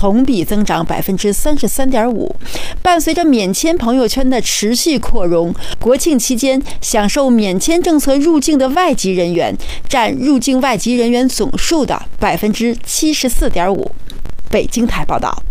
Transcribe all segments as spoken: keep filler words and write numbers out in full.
同比增长百分之三十三点五。伴随着免签朋友圈的持续扩容，国庆期间享受免签政策入境的外籍人员占入境外籍人员总数的百分之七十四点五。北京台报道。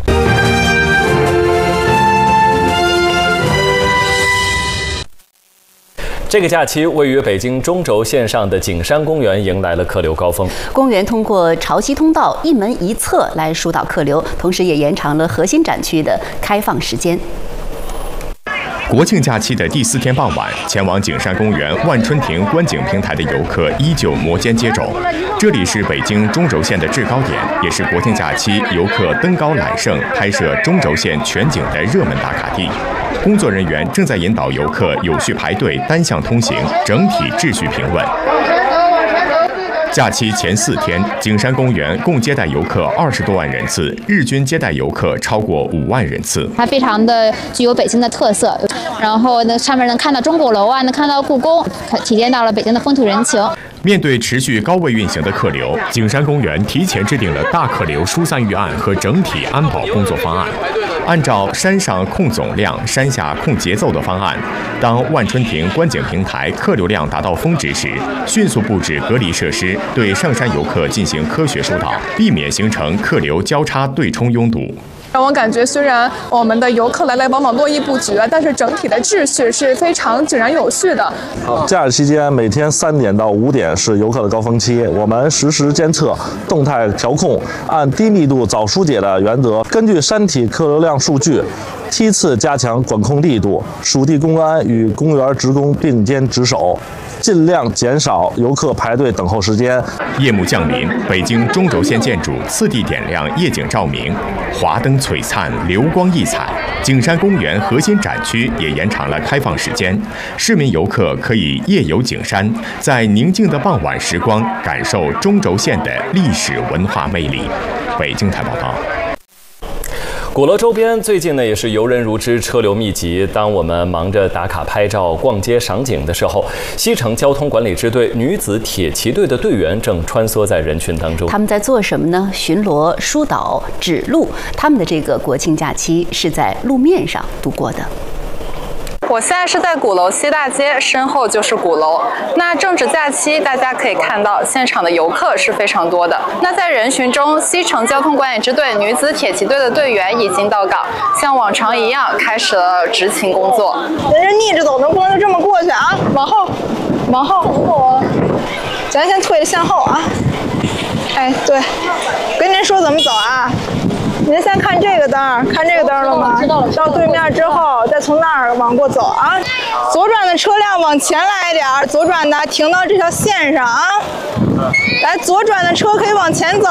这个假期，位于北京中轴线上的景山公园迎来了客流高峰。 公园通过潮汐通道一门一侧来疏导客流，同时也延长了核心展区的开放时间。 国庆假期的第四天傍晚，前往景山公园万春亭观景平台的游客依旧摩肩接踵。这里是北京中轴线的制高点，也是国庆假期游客登高揽胜、拍摄中轴线全景的热门打卡地。工作人员正在引导游客有序排队、单向通行，整体秩序平稳。假期前四天，景山公园共接待游客二十多万人次，日均接待游客超过五万人次。 它非常的具有北京的特色，然后呢，上面能看到钟鼓楼啊，能看到故宫，体现到了北京的风土人情。 面对持续高位运行的客流，景山公园提前制定了大客流疏散预案和整体安保工作方案。按照山上控总量、山下控节奏的方案，当万春亭观景平台客流量达到峰值时，迅速布置隔离设施，对上山游客进行科学疏导，避免形成客流交叉对冲拥堵。 让我感觉，虽然我们的游客来来往往络绎不绝，但是整体的秩序是非常井然有序的。 假日期间，每天三点到五点是游客的高峰期，我们实时监测、动态调控，按低密度早疏解的原则，根据山体客流量数据，梯次加强管控力度，属地公安与公园职工并肩值守，尽量减少游客排队等候时间。 夜幕降临，北京中轴线建筑次第点亮夜景照明，华灯璀璨，流光溢彩。景山公园核心展区也延长了开放时间，市民游客可以夜游景山，在宁静的傍晚时光感受中轴线的历史文化魅力。北京台报道。 鼓楼周边最近呢也是游人如织，车流密集。当我们忙着打卡拍照、逛街赏景的时候，西城交通管理支队女子铁骑队的队员正穿梭在人群当中。 他们在做什么呢？巡逻、疏导、指路。他们的这个国庆假期是在路面上度过的。 我现在是在鼓楼西大街，身后就是鼓楼。那正值假期，大家可以看到现场的游客是非常多的。那在人群中，西城交通管理支队女子铁骑队的队员已经到岗，像往常一样开始了执勤工作。 人家逆着走，能不能就这么过去啊？往后，往后，往后，咱先退着向后啊。哎，对，跟您说怎么走啊？您先看这个灯，看这个灯了吗？到对面之后，再从那儿往过走啊。左转的车辆往前来一点，左转的停到这条线上啊。来，左转的车可以往前走。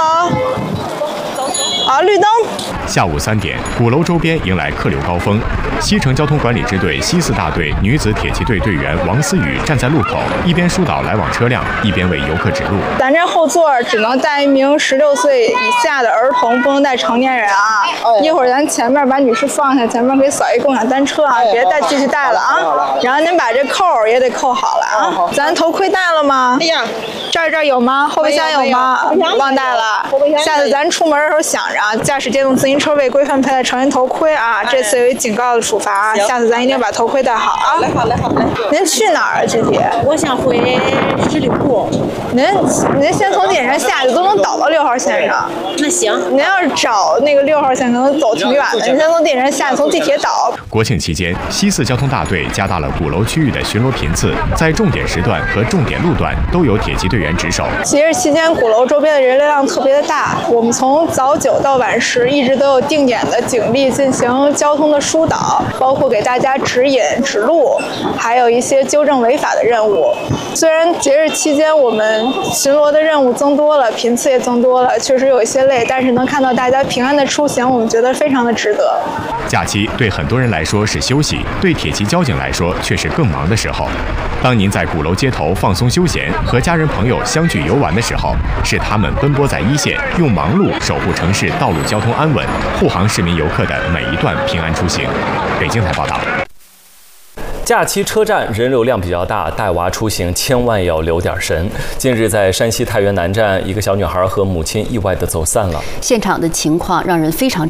好，绿灯。 下午三点，鼓楼周边迎来客流高峰。西城交通管理支队西四大队女子铁骑队队员王思雨站在路口，一边疏导来往车辆，一边为游客指路。 咱这后座只能带一名十六岁以下的儿童，不能带成年人啊。一会儿咱前面把女士放下，前面可以扫一共享单车啊，别再继续带了啊。然后您把这扣也得扣好了啊。咱头盔戴了吗？哎呀，这儿这儿有吗？后备箱有吗？忘带了。下次咱出门的时候想着，驾驶电动自行车未规范佩戴成人头盔啊，这次有一警告的处罚啊。下次咱一定把头盔戴好啊。好嘞，好嘞，好嘞。您去哪儿啊，具体？ 我想回十里铺。 您您先从点上下去，都能倒到六号线上。 那行。 您要是找那个六号线，可能走挺远的。您先从点上下去，从地铁倒。 国庆期间，西四交通大队加大了鼓楼区域的巡逻频次，在重点时段和重点路段都有铁骑队员值守。 节日期间，鼓楼周边的人流量特别的大，我们从早九到晚十一直都有定点的警力进行交通的疏导，包括给大家指引指路，还有一些纠正违法的任务。虽然节日期间我们巡逻的任务增多了，频次也增多了，确实有一些累，但是能看到大家平安的出行，我们觉得非常的值得。 假期对很多人来说是休息，对铁骑交警来说却是更忙的时候。当您在鼓楼街头放松休闲，和家人朋友相聚游玩的时候，是他们奔波在一线，用忙碌守护城市道路交通安稳，护航市民游客的每一段平安出行。北京台报道。 假期车站人流量比较大，带娃出行千万要留点神。近日在山西太原南站，一个小女孩和母亲意外地走散了， 现场的情况让人非常